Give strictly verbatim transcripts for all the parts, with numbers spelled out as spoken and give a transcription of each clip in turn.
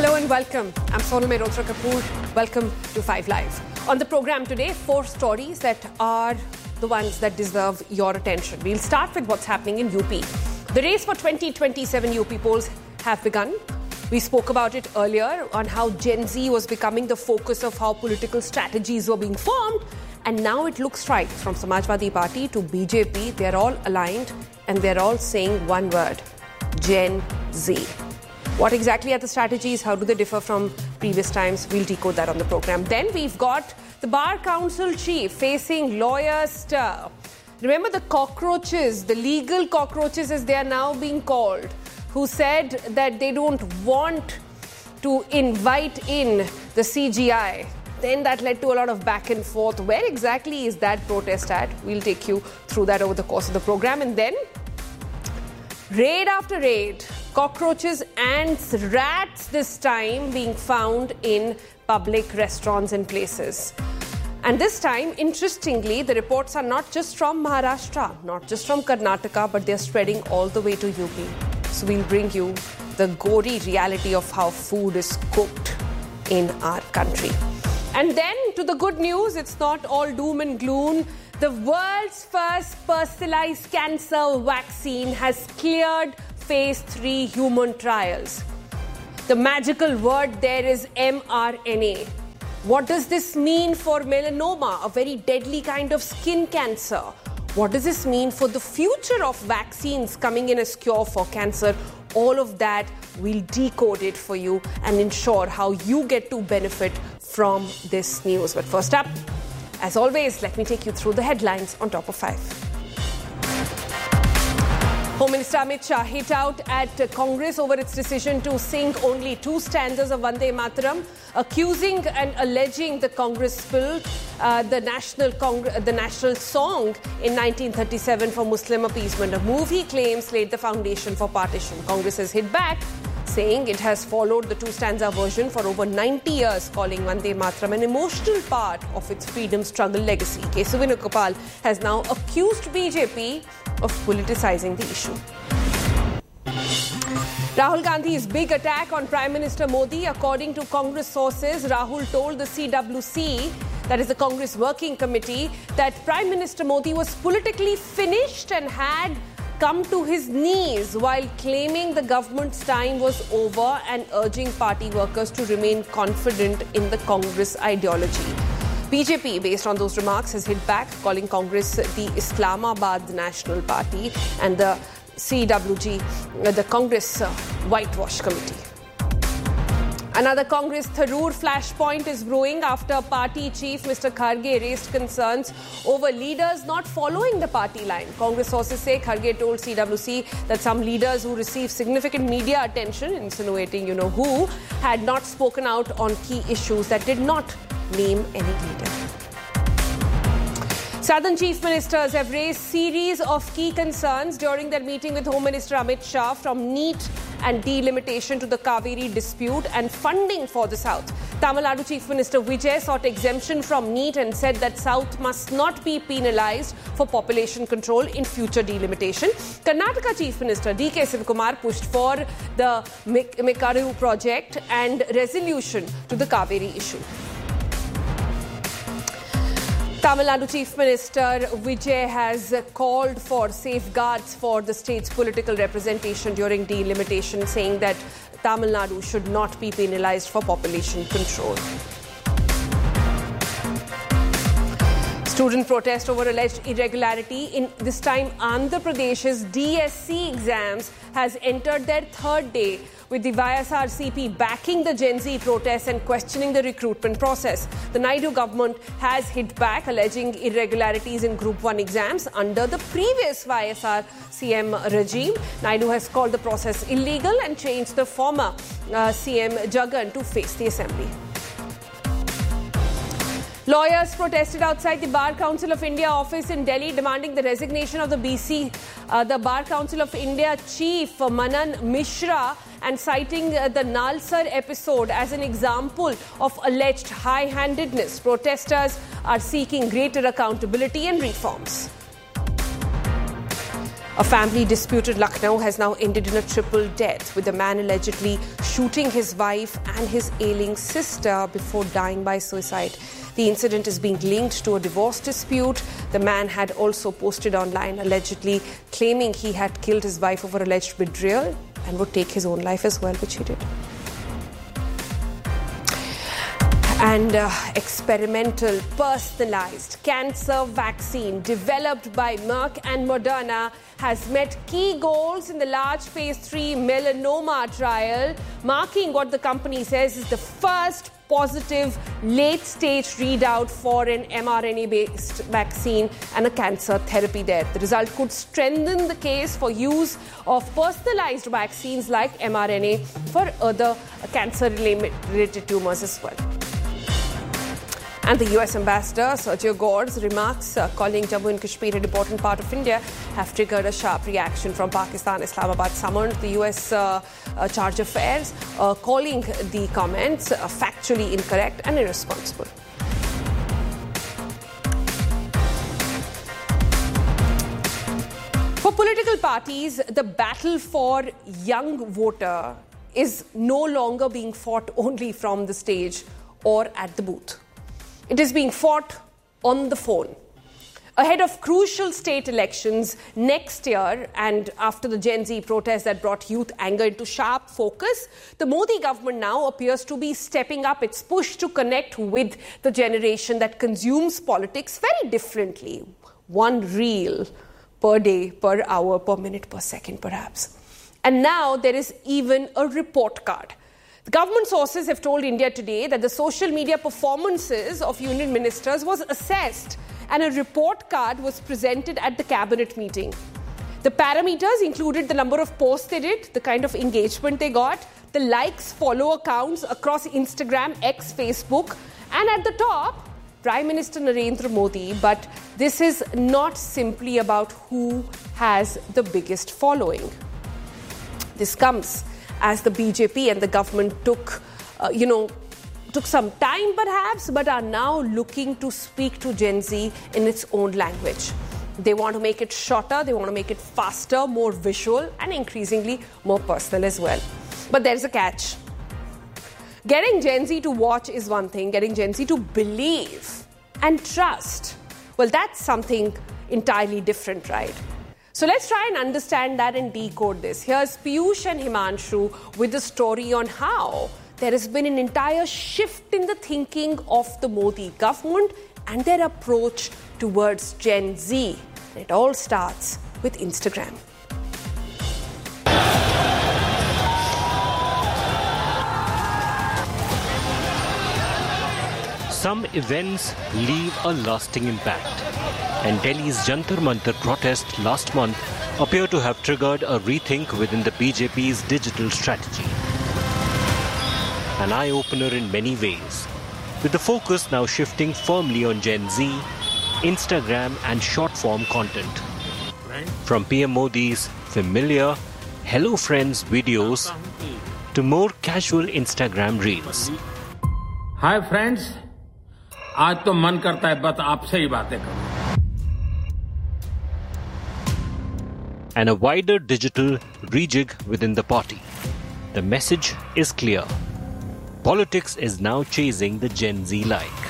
Hello and welcome. I'm Sonal Mehrotra Kapoor. Welcome to Five Live. On the program today, four stories that are the ones that deserve your attention. We'll start with what's happening in U P. The race for twenty twenty-seven U P polls have begun. We spoke about it earlier on how Gen Z was becoming the focus of how political strategies were being formed. And now it looks right, from Samajwadi Party to B J P, they're all aligned and they're all saying one word: Gen Z. What exactly are the strategies? How do they differ from previous times? We'll decode that on the program. Then we've got the Bar Council chief facing lawyer stir. Remember the cockroaches, the legal cockroaches as they are now being called, who said that they don't want to invite in the C G I. Then that led to a lot of back and forth. Where exactly is that protest at? We'll take you through that over the course of the program. And then, raid after raid, cockroaches, ants, rats this time being found in public restaurants and places. And this time, interestingly, the reports are not just from Maharashtra, not just from Karnataka, but they're spreading all the way to U P. So we'll bring you the gory reality of how food is cooked in our country. And then to the good news, it's not all doom and gloom. The world's first personalized cancer vaccine has cleared phase three human trials. The magical word there is M R N A. What does this mean for melanoma, a very deadly kind of skin cancer? What does this mean for the future of vaccines coming in as cure for cancer? All of that, we'll decode it for you and ensure how you get to benefit from this news. But first up, as always, let me take you through the headlines on Top of Five. Home Minister Amit Shah hit out at Congress over its decision to sing only two stanzas of Vande Mataram, accusing and alleging the Congress spilled uh, the national Cong- the national song in nineteen thirty-seven for Muslim appeasement, a move he claims laid the foundation for partition. Congress has hit back, saying it has followed the two-stanza version for over ninety years, calling Vande Mataram an emotional part of its freedom struggle legacy. Kesu Venugopal has now accused B J P of politicizing the issue. Rahul Gandhi's big attack on Prime Minister Modi. According to Congress sources, Rahul told the C W C, that is the Congress Working Committee, that Prime Minister Modi was politically finished and had come to his knees, while claiming the government's time was over and urging party workers to remain confident in the Congress ideology. B J P, based on those remarks, has hit back, calling Congress the Islamabad National Party and the C W G, the Congress Whitewash Committee. Another Congress Tharoor flashpoint is brewing after party chief Mister Kharge raised concerns over leaders not following the party line. Congress sources say Kharge told C W C that some leaders who received significant media attention, insinuating you know who, had not spoken out on key issues that did not name any leader. Southern chief ministers have raised series of key concerns during their meeting with Home Minister Amit Shah, from NEET and delimitation to the Kaveri dispute and funding for the South. Tamil Nadu Chief Minister Vijay sought exemption from NEET and said that South must not be penalised for population control in future delimitation. Karnataka Chief Minister D K Sivakumar pushed for the Mekaru project and resolution to the Kaveri issue. Tamil Nadu Chief Minister Vijay has called for safeguards for the state's political representation during delimitation, saying that Tamil Nadu should not be penalised for population control. Student protest over alleged irregularity in, this time, Andhra Pradesh's D S C exams has entered their third day, with the Y S R C P backing the Gen Z protests and questioning the recruitment process. The Naidu government has hit back, alleging irregularities in Group one exams under the previous Y S R C M regime. Naidu has called the process illegal and changed the former uh, C M Jagan to face the assembly. Lawyers protested outside the Bar Council of India office in Delhi, demanding the resignation of the B C, uh, the Bar Council of India chief Manan Mishra, and citing uh, the Nalsar episode as an example of alleged high-handedness. Protesters are seeking greater accountability and reforms. A family dispute in Lucknow has now ended in a triple death, with the man allegedly shooting his wife and his ailing sister before dying by suicide. The incident is being linked to a divorce dispute. The man had also posted online allegedly claiming he had killed his wife over alleged betrayal and would take his own life as well, which he did. And uh, experimental personalized cancer vaccine developed by Merck and Moderna has met key goals in the large phase three melanoma trial, marking what the company says is the first positive late-stage readout for an mRNA-based vaccine and a cancer therapy there. The result could strengthen the case for use of personalized vaccines like mRNA for other cancer-related tumors as well. And the U S Ambassador, Sergio Gore's remarks uh, calling Jammu and Kashmir an important part of India have triggered a sharp reaction from Pakistan. Islamabad summoned the U S uh, uh, Charge of Affairs, uh, calling the comments uh, factually incorrect and irresponsible. For political parties, the battle for young voter is no longer being fought only from the stage or at the booth. It is being fought on the phone. Ahead of crucial state elections next year and after the Gen Z protests that brought youth anger into sharp focus, the Modi government now appears to be stepping up its push to connect with the generation that consumes politics very differently. One reel per day, per hour, per minute, per second perhaps. And now there is even a report card. The government sources have told India Today that the social media performances of union ministers was assessed and a report card was presented at the cabinet meeting. The parameters included the number of posts they did, the kind of engagement they got, the likes, follow accounts across Instagram, X, Facebook, and at the top, Prime Minister Narendra Modi. But this is not simply about who has the biggest following. This comes as the B J P and the government took, uh, you know, took some time perhaps, but are now looking to speak to Gen Z in its own language. They want to make it shorter, they want to make it faster, more visual, and increasingly more personal as well. But there's a catch. Getting Gen Z to watch is one thing, getting Gen Z to believe and trust, well, that's something entirely different, right? So let's try and understand that and decode this. Here's Piyush and Himanshu with the story on how there has been an entire shift in the thinking of the Modi government and their approach towards Gen Z. And it all starts with Instagram. Some events leave a lasting impact, and Delhi's Jantar Mantar protest last month appear to have triggered a rethink within the B J P's digital strategy. An eye-opener in many ways, with the focus now shifting firmly on Gen Z, Instagram and short-form content. From P M Modi's familiar Hello Friends videos to more casual Instagram reels. Hi friends, आज तो मन करता है बस आपसे ही बातें करूं. And a wider digital rejig within the party. The message is clear. Politics is now chasing the Gen Z like.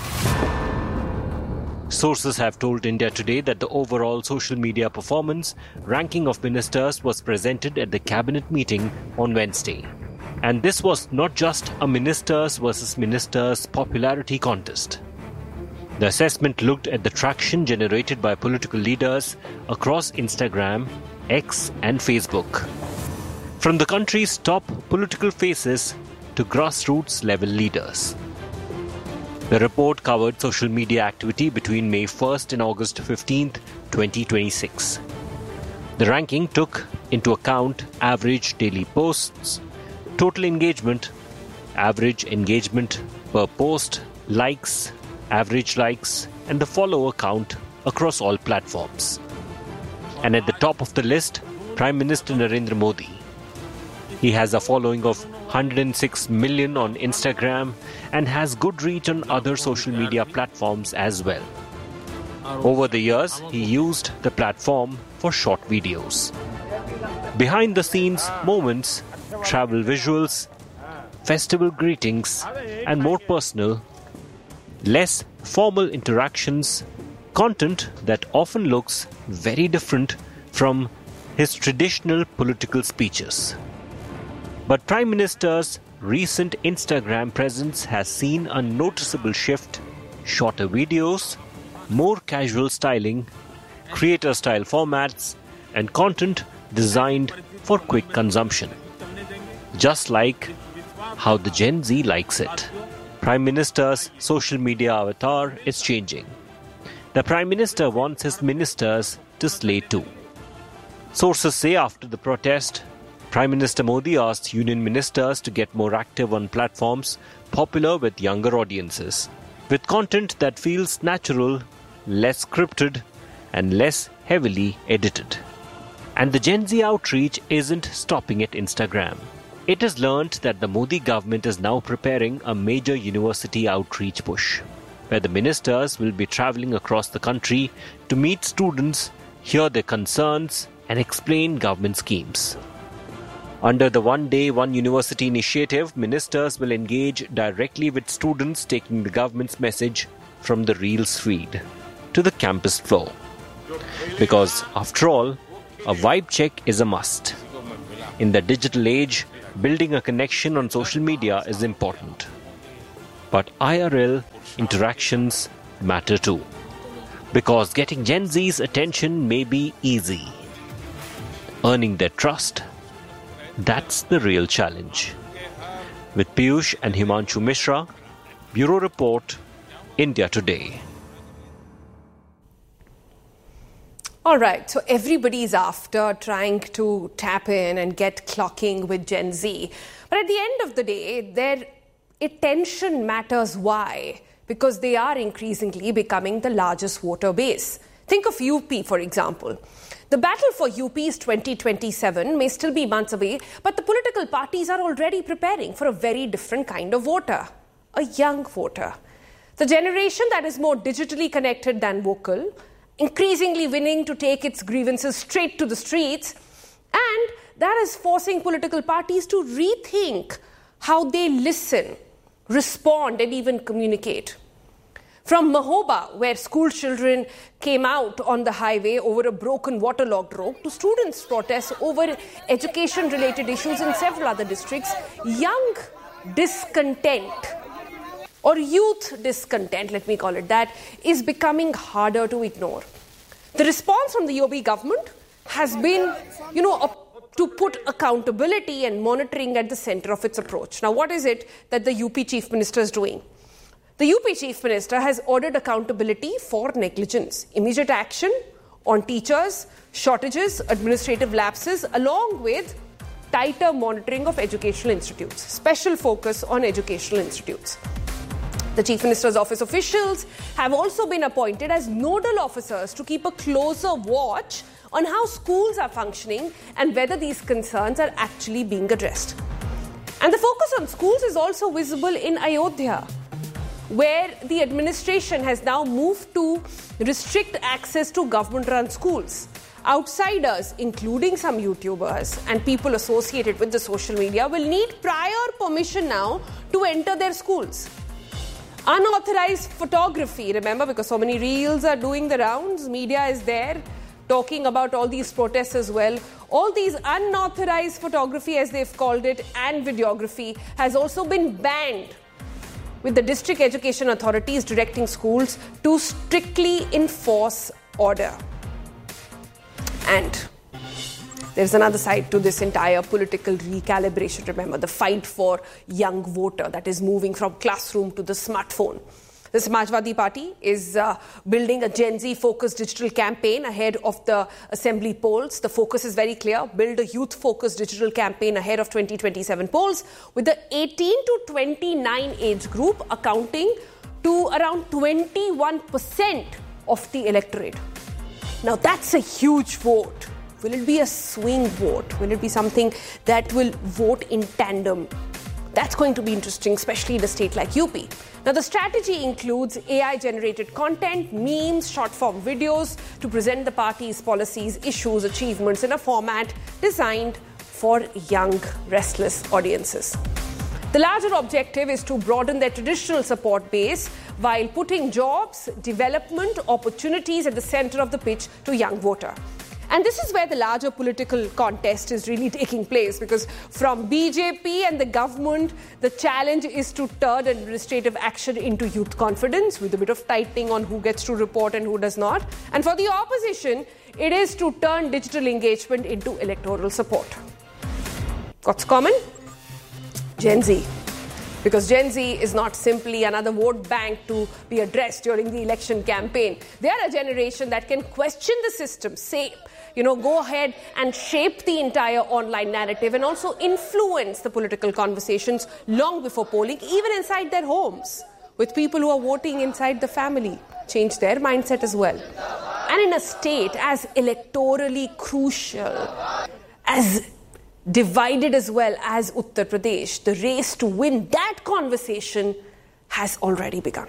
Sources have told India Today that the overall social media performance ranking of ministers was presented at the cabinet meeting on Wednesday. And this was not just a ministers versus ministers popularity contest. The assessment looked at the traction generated by political leaders across Instagram, X and Facebook. From the country's top political faces to grassroots level leaders. The report covered social media activity between May first and August fifteenth, twenty twenty-six. The ranking took into account average daily posts, total engagement, average engagement per post, likes, average likes, and the follower count across all platforms. And at the top of the list, Prime Minister Narendra Modi. He has a following of one hundred six million on Instagram and has good reach on other social media platforms as well. Over the years, he used the platform for short videos. Behind the scenes moments, travel visuals, festival greetings, and more personal, less formal interactions, content that often looks very different from his traditional political speeches. But Prime Minister's recent Instagram presence has seen a noticeable shift: shorter videos, more casual styling, creator-style formats, and content designed for quick consumption. Just like how the Gen Z likes it. Prime Minister's social media avatar is changing. The Prime Minister wants his ministers to slay too. Sources say after the protest, Prime Minister Modi asked union ministers to get more active on platforms popular with younger audiences, with content that feels natural, less scripted, and less heavily edited. And the Gen Z outreach isn't stopping at Instagram. It has learned that the Modi government is now preparing a major university outreach push, where the ministers will be travelling across the country to meet students, hear their concerns, and explain government schemes. Under the One Day, One University initiative, ministers will engage directly with students, taking the government's message from the Reels feed to the campus floor. Because, after all, a vibe check is a must. In the digital age, building a connection on social media is important. But I R L interactions matter too. Because getting Gen Z's attention may be easy. Earning their trust, that's the real challenge. With Piyush and Himanshu Mishra, Bureau Report, India Today. All right, so everybody's after trying to tap in and get clocking with Gen Z. But at the end of the day, their attention matters. Why? Because they are increasingly becoming the largest voter base. Think of U P, for example. The battle for U P's twenty twenty-seven may still be months away, but the political parties are already preparing for a very different kind of voter, a young voter. The generation that is more digitally connected than vocal, increasingly willing to take its grievances straight to the streets, and that is forcing political parties to rethink how they listen, respond, and even communicate. From Mahoba, where school children came out on the highway over a broken waterlogged road, to students' protests over education-related issues in several other districts, young discontent, or youth discontent, let me call it that, is becoming harder to ignore. The response from the U P government has been, you know, a, to put accountability and monitoring at the center of its approach. Now, what is it that the U P Chief Minister is doing? The U P Chief Minister has ordered accountability for negligence, immediate action on teachers, shortages, administrative lapses, along with tighter monitoring of educational institutes, special focus on educational institutes. The Chief Minister's office officials have also been appointed as nodal officers to keep a closer watch on how schools are functioning and whether these concerns are actually being addressed. And the focus on schools is also visible in Ayodhya, where the administration has now moved to restrict access to government-run schools. Outsiders, including some YouTubers and people associated with the social media, will need prior permission now to enter their schools. Unauthorized photography, remember, because so many reels are doing the rounds, media is there talking about all these protests as well. All these unauthorized photography, as they've called it, and videography has also been banned, with the district education authorities directing schools to strictly enforce order. And there's another side to this entire political recalibration. Remember, the fight for young voter that is moving from classroom to the smartphone. The Samajwadi Party is uh, building a Gen Z-focused digital campaign ahead of the assembly polls. The focus is very clear: build a youth-focused digital campaign ahead of twenty twenty-seven polls, with the eighteen to twenty-nine age group accounting to around twenty-one percent of the electorate. Now, that's a huge vote. Will it be a swing vote? Will it be something that will vote in tandem? That's going to be interesting, especially in a state like U P. Now, the strategy includes A I-generated content, memes, short-form videos to present the party's policies, issues, achievements in a format designed for young, restless audiences. The larger objective is to broaden their traditional support base while putting jobs, development, opportunities at the center of the pitch to young voter. And this is where the larger political contest is really taking place, because from B J P and the government, the challenge is to turn administrative action into youth confidence with a bit of tightening on who gets to report and who does not. And for the opposition, it is to turn digital engagement into electoral support. What's common? Gen Z. Because Gen Z is not simply another vote bank to be addressed during the election campaign. They are a generation that can question the system, say, you know, go ahead and shape the entire online narrative and also influence the political conversations long before polling, even inside their homes, with people who are voting inside the family, change their mindset as well. And in a state as electorally crucial, as divided as well as Uttar Pradesh, the race to win that conversation has already begun.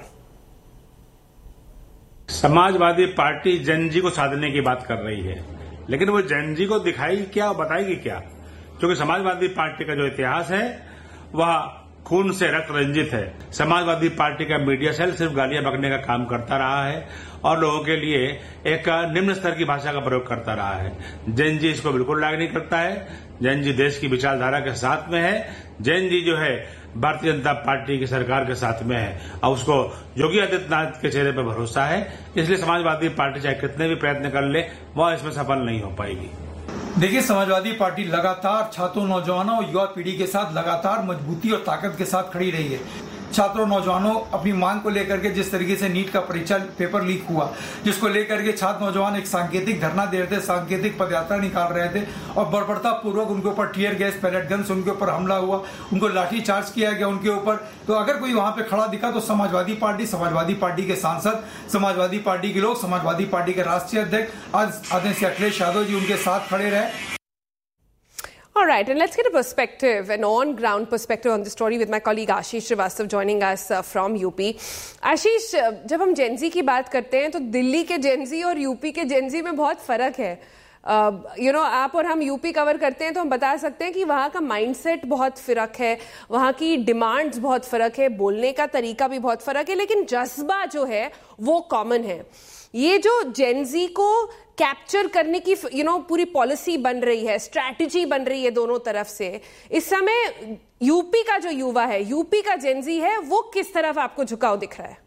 Samajwadi party जन जी को साधने की बात कर रही है, लेकिन वो जन जी को दिखाएगी क्या, बताएगी क्या? क्योंकि समाजवादी पार्टी का जो इतिहास है वह खून से रक्त रंजित है। समाजवादी पार्टी का मीडिया सेल सिर्फ गालियां बकने का काम करता रहा है और लोगों के लिए एक निम्न स्तर की भाषा का प्रयोग करता रहा है। जैन जी इसको बिल्कुल लायक नहीं करता है। जैन जी देश की विचारधारा के साथ में है। जैन जी जो है भारतीय जनता पार्टी की सरकार के साथ में है और उसको योगी आदित्यनाथ के चेहरे पर भरोसा है। इसलिए समाजवादी पार्टी चाहे कितने भी प्रयत्न कर ले, वह इसमें सफल नहीं हो पाएगी। देखिए, समाजवादी पार्टी लगातार छात्रों, नौजवानों और युवा पीढ़ी के साथ लगातार मजबूती और ताकत के साथ खड़ी रही है। छात्रों, नौजवानों अपनी मांग को लेकर के जिस तरीके से नीट का परीक्षा पेपर लीक हुआ, जिसको लेकर के छात्र नौजवान एक सांकेतिक धरना दे रहे थे, सांकेतिक पदयात्रा निकाल रहे थे और बर्बरता पूर्वक उनके ऊपर टीयर गैस, पैलेट गन से उनके ऊपर हमला हुआ, उनको लाठी चार्ज किया गया उनके ऊपर। तो अगर कोई वहां पे खड़ा दिखा तो समाजवादी पार्टी, समाजवादी पार्टी के सांसद, समाजवादी पार्टी के लोग, समाजवादी पार्टी के राष्ट्रीय अध्यक्ष आज आदरणीय अखिलेश यादव जी उनके साथ खड़े रहे। All right, and let's get a perspective, an on-ground perspective on this story with my colleague Ashish Srivastav joining us uh, from U P. Ashish, uh, जब हम Gen Z की बात करते हैं तो दिल्ली के Gen Z और यूपी के Gen Z में बहुत फर्क है। यू नो आप और हम यूपी कवर करते हैं तो हम बता सकते हैं कि वहाँ का माइंडसेट बहुत फर्क है, वहाँ की डिमांड्स बहुत फर्क है, बोलने का तरीका भी बहुत फर्क है, लेकिन जज्बा जो है वो कॉमन है। ये जो जेन ज़ी को कैप्चर करने की यू नो पूरी पॉलिसी बन रही है, स्ट्रैटेजी बन रही है दोनों तरफ से, इस समय यूपी का जो युवा है, यूपी का जेन ज़ी है, वो किस तरफ आपको झुकाव दिख रहा है?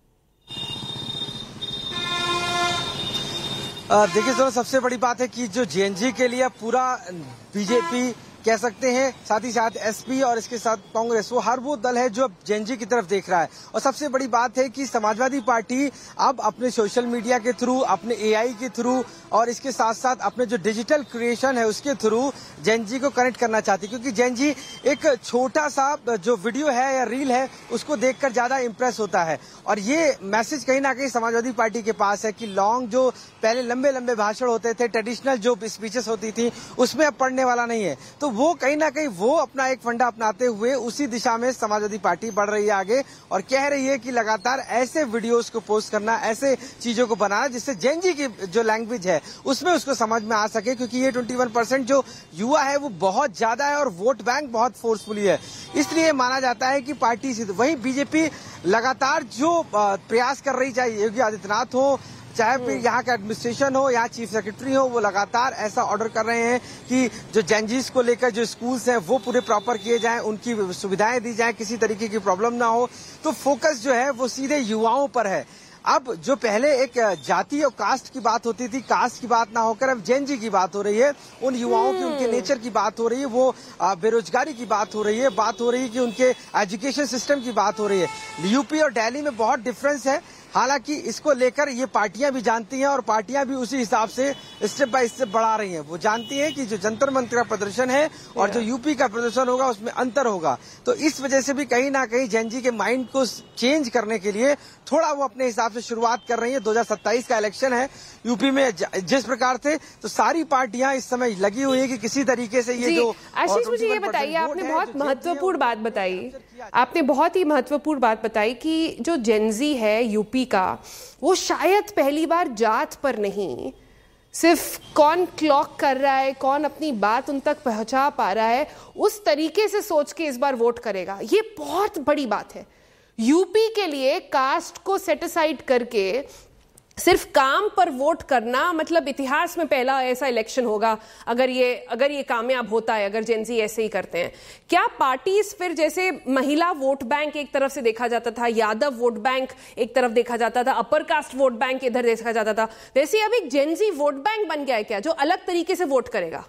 देखिए सर, सबसे बड़ी बात है कि जो जेन ज़ी के लिए पूरा बीजेपी कह सकते हैं, साथ ही साथ एसपी और इसके साथ कांग्रेस, वो हर वो दल है जो अब जेन ज़ी की तरफ देख रहा है। और सबसे बड़ी बात है कि समाजवादी पार्टी अब अपने सोशल मीडिया के थ्रू, अपने एआई के थ्रू और इसके साथ साथ अपने जो डिजिटल क्रिएशन है उसके थ्रू जेन ज़ी को कनेक्ट करना चाहती है, क्योंकि जेन ज़ी एक छोटा सा जो वीडियो है या रील है उसको देखकर ज्यादा इंप्रेस होता है। और ये मैसेज कहीं ना कहीं समाजवादी पार्टी के पास है कि लॉन्ग जो पहले लंबे लंबे भाषण होते थे, ट्रेडिशनल जो स्पीचेस होती थी, उसमें अब पढ़ने वाला नहीं है। तो वो कहीं ना कहीं वो अपना एक फंडा अपनाते हुए उसी दिशा में समाजवादी पार्टी बढ़ रही है आगे और कह रही है कि लगातार ऐसे वीडियोस को पोस्ट करना, ऐसे चीजों को बनाना जिससे जेन ज़ी की जो लैंग्वेज है उसमें उसको समझ में आ सके, क्योंकि ये इक्कीस परसेंट जो युवा है वो बहुत ज्यादा है और वोट बैंक बहुत फोर्सफुली है। इसलिए माना जाता है कि पार्टी से वहीं बीजेपी लगातार जो प्रयास कर रही, चाहे योगी आदित्यनाथ हो, चाहे फिर यहाँ का एडमिनिस्ट्रेशन हो, यहाँ चीफ सेक्रेटरी हो, वो लगातार ऐसा ऑर्डर कर रहे हैं कि जो जेन ज़ी को लेकर जो स्कूल्स हैं वो पूरे प्रॉपर किए जाएं, उनकी सुविधाएं दी जाएं, किसी तरीके की प्रॉब्लम ना हो। तो फोकस जो है वो सीधे युवाओं पर है। अब जो पहले एक जाति और कास्ट की बात होती थी, कास्ट की बात ना होकर अब जेन ज़ी की बात हो रही है, उन युवाओं की, उनके नेचर की बात हो रही है, वो बेरोजगारी की बात हो रही है, बात हो रही है कि उनके एजुकेशन सिस्टम की बात हो रही है। यूपी और दिल्ली में बहुत डिफरेंस है, हालांकि इसको लेकर ये पार्टियां भी जानती हैं और पार्टियां भी उसी हिसाब से स्टेप बाय स्टेप बढ़ा रही हैं। वो जानती हैं कि जो जंतर मंतर का प्रदर्शन है और जो यूपी का प्रदर्शन होगा उसमें अंतर होगा। तो इस वजह से भी कहीं ना कहीं जेन ज़ी के माइंड को चेंज करने के लिए थोड़ा वो अपने हिसाब से शुरुआत कर रही है। दो हज़ार सत्ताईस का इलेक्शन है यूपी में, जिस प्रकार से तो सारी पार्टियां इस समय लगी हुई है कि किसी तरीके से ये जो आशीष, मुझे ये बताइए, आपने बहुत महत्वपूर्ण बात बताई आपने बहुत ही महत्वपूर्ण बात बताई कि जो जेनजी है यूपी का, वो शायद पहली बार जात पर नहीं, सिर्फ कौन क्लॉक कर रहा है, कौन अपनी बात उन तक पहुंचा पा रहा है, उस तरीके से सोच के इस बार वोट करेगा। ये बहुत बड़ी बात है यूपी के लिए। कास्ट को सेट असाइड करके सिर्फ काम पर वोट करना, मतलब इतिहास में पहला ऐसा इलेक्शन होगा अगर ये अगर ये कामयाब होता है, अगर जेनजी ऐसे ही करते हैं। क्या पार्टीज फिर, जैसे महिला वोट बैंक एक तरफ से देखा जाता था, यादव वोट बैंक एक तरफ देखा जाता था, अपर कास्ट वोट बैंक इधर देखा जाता था, वैसे अब एक जेनजी वोट बैंक बन गया है क्या, जो अलग तरीके से वोट करेगा?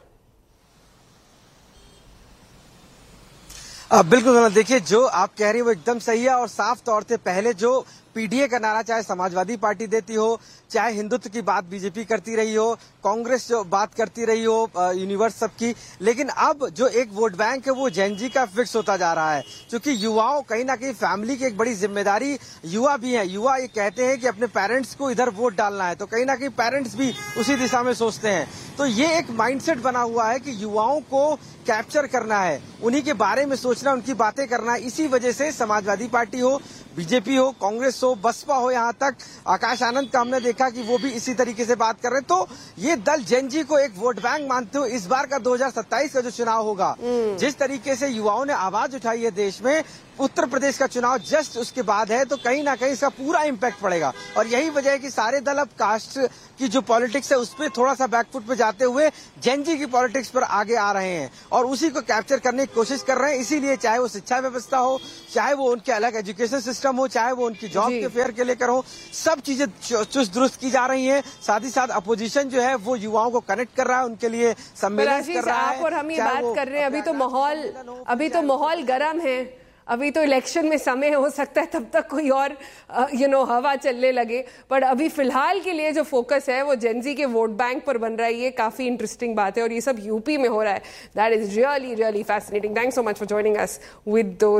बिल्कुल, देखिए जो आप कह रही है वो एकदम सही है और साफ तौर से पहले जो पीडीए का नारा चाहे समाजवादी पार्टी देती हो, चाहे हिंदुत्व की बात बीजेपी करती रही हो, कांग्रेस जो बात करती रही हो यूनिवर्स सबकी, लेकिन अब जो एक वोट बैंक है वो जेनजी का फिक्स होता जा रहा है। क्योंकि युवाओं, कहीं ना कहीं फैमिली की एक बड़ी जिम्मेदारी युवा भी है। युवा ये कहते हैं कि अपने पेरेंट्स को इधर वोट डालना है, तो कहीं ना कहीं पेरेंट्स भी उसी दिशा में सोचते हैं। तो ये एक माइंडसेट बना हुआ है कि युवाओं को कैप्चर करना है, उन्हीं के बारे में सोचना, उनकी बातें करना है। इसी वजह से समाजवादी पार्टी हो, बीजेपी हो, कांग्रेस हो, बसपा हो, यहाँ तक आकाश आनंद का हमने देखा कि वो भी इसी तरीके से बात कर रहे हैं। तो ये दल जेनजी को एक वोट बैंक मानते हो। इस बार का दो हज़ार सत्ताईस का जो चुनाव होगा, जिस तरीके से युवाओं ने आवाज उठाई है देश में, उत्तर प्रदेश का चुनाव जस्ट उसके बाद है, तो कहीं ना कहीं इसका पूरा इम्पैक्ट पड़ेगा। और यही वजह है कि सारे दल अब कास्ट की जो पॉलिटिक्स है उस पर थोड़ा सा बैकफुट पे जाते हुए जेनजी की पॉलिटिक्स पर आगे आ रहे हैं और उसी को कैप्चर करने की कोशिश कर रहे हैं। इसीलिए चाहे वो शिक्षा व्यवस्था हो, चाहे वो उनके अलग एजुकेशन सिस्टम हो, चाहे वो उनकी जॉब के फेयर के लेकर हो, सब चीजें चुस्त दुरुस्त की जा रही हैं। साथ ही साथ अपोजिशन जो है वो युवाओं को कनेक्ट कर रहा है, उनके लिए सम्मेलन कर रहा है। आप और हम ये बात कर रहे हैं, अभी तो माहौल अभी तो माहौल गर्म है, अभी तो इलेक्शन में समय हो सकता है तब तक कोई और यू नो हवा चलने लगे, पर अभी फिलहाल के लिए जो फोकस है वो जेनजी के वोट बैंक पर बन रहा है। ये काफी इंटरेस्टिंग बात है और ये सब यूपी में हो रहा है। That is really really fascinating. Thanks so much for joining us with